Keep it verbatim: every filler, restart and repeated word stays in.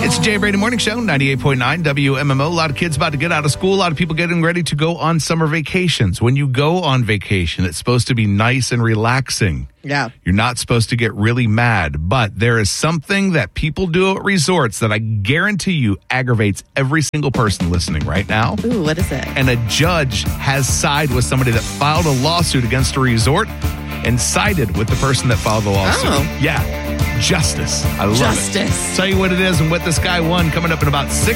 It's the Jay Brady Morning Show, ninety-eight point nine W M M O. A lot of kids about to get out of school. A lot of people getting ready to go on summer vacations. When you go on vacation, it's supposed to be nice and relaxing. Yeah. You're not supposed to get really mad. But there is something that people do at resorts that I guarantee you aggravates every single person listening right now. Ooh, what is it? And a judge has sided with somebody that filed a lawsuit against a resort and sided with the person that filed the lawsuit. Oh. Yeah. Justice. I love Justice. it. Tell you what it is and what this guy won coming up in about six